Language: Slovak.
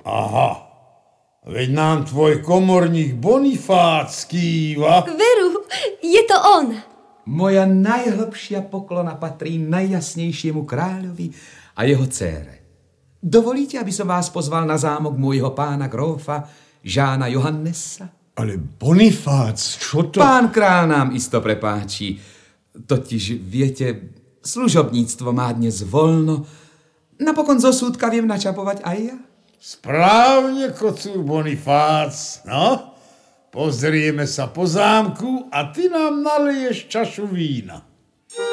Aha, veď nám tvoj komorník Bonifác kýva. Veru, je to on. Moja najhlbšia poklona patrí najjasnejšiemu kráľovi a jeho dcére. Dovolíte, aby som vás pozval na zámok môjho pána grófa Žána Johannesa? Ale Bonifác, čo to... Pán král nám isto prepáči. Totiž, viete, služobníctvo má dnes voľno. Napokon zo súdka viem načapovať aj ja. Správne, kocúr Bonifác. No, pozrieme sa po zámku a ty nám naliješ čašu vína.